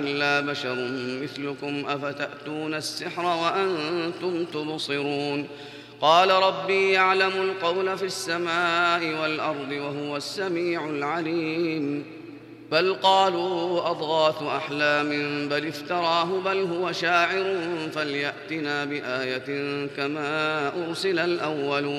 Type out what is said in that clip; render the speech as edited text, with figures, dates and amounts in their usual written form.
إلا بشر مثلكم أفتأتون السحر وأنتم تبصرون قال ربي يعلم القول في السماء والأرض وهو السميع العليم بل قالوا أضغاث أحلام بل افتراه بل هو شاعر فليأتنا بآية كما أرسل الأولون